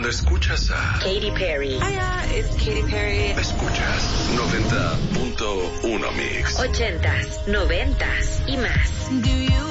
Cuando escuchas a Katy Perry. Hiya, it's Katy Perry. Escuchas 90.1 Mix. 80s, 90s y más. Do you